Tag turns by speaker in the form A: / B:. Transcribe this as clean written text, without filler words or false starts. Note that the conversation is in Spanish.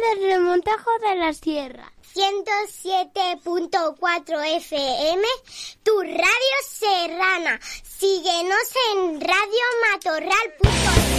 A: de Remontejo de la Sierra. 107.4 FM, tu radio serrana. Síguenos en radiomatorral.com.